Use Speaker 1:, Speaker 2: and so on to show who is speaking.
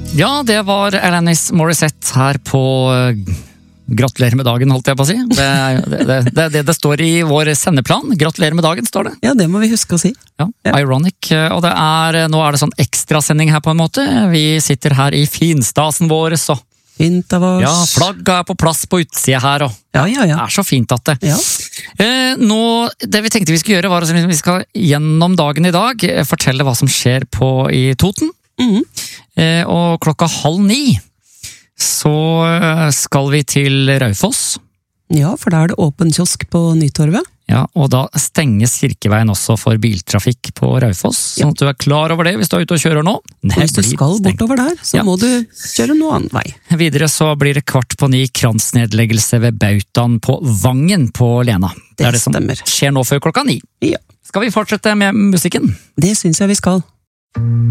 Speaker 1: Ja, det var Alanis Morissette her på Gratulerer med dagen, holdt jeg på å si. Det står i vår sendeplan. Gratulerer med dagen, står det.
Speaker 2: Ja, det må vi huske å si.
Speaker 1: Ja, ironic. Og nå er det sånn ekstrasending her på en måte. Vi sitter her i finstasen vår, så
Speaker 2: Fint av oss.
Speaker 1: ja, flagget er på plass på utsida her, og
Speaker 2: Ja.
Speaker 1: det er så fint at det.
Speaker 2: Ja.
Speaker 1: Det vi tenkte vi skulle gjøre, var at vi skal gjennom dagen i dag fortelle hva som skjer i Toten. Og 8:30 så skal vi til Raufoss.
Speaker 2: Ja, for da er det åpen kiosk på Nytorvet.
Speaker 1: Ja, og da stenges Kirkeveien også for biltrafikk på Raufoss, sånn at du er klar over det hvis du er ute og kjører nå.
Speaker 2: Og hvis du skal bortover der, så må du kjøre noe annen vei.
Speaker 1: Videre så blir det 8:15 kransnedleggelse ved Bautaen på Vangen på Lena. Det er det som
Speaker 2: stemmer.
Speaker 1: skjer nå før 9:00.
Speaker 2: Ja.
Speaker 1: Skal vi fortsette med musikken?
Speaker 2: Det syns jeg vi skal.